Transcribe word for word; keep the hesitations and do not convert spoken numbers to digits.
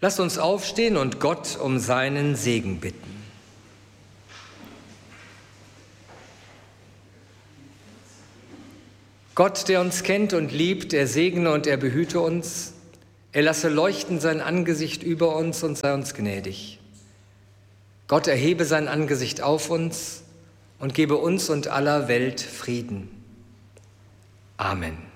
Lasst uns aufstehen und Gott um seinen Segen bitten. Gott, der uns kennt und liebt, er segne und er behüte uns. Er lasse leuchten sein Angesicht über uns und sei uns gnädig. Gott erhebe sein Angesicht auf uns und gebe uns und aller Welt Frieden. Amen.